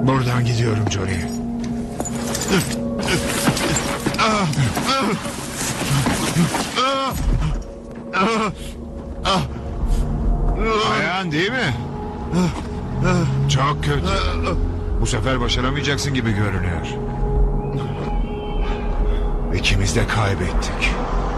Buradan gidiyorum Johnny. Ayağın değil mi? Çok kötü. Bu sefer başaramayacaksın gibi görünüyor. İkimiz de kaybettik.